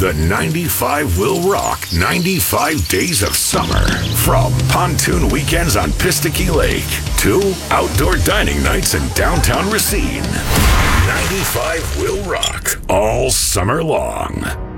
The 95 will rock 95 days of summer. From pontoon weekends on Pistakee Lake to outdoor dining nights in downtown Racine. 95 will rock all summer long.